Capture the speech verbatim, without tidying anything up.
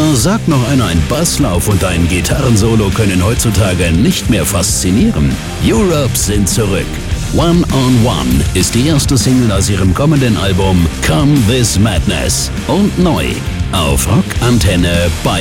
Oder sagt noch einer, ein Basslauf und ein Gitarrensolo können heutzutage nicht mehr faszinieren? Europe sind zurück. One on One ist die erste Single aus ihrem kommenden Album Come This Madness und neu auf Rock Antenne bei